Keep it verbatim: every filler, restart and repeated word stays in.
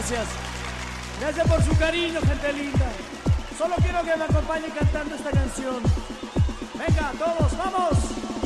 gracias. Gracias por su cariño, gente linda. Solo quiero que me acompañen cantando esta canción. Venga, todos, vamos.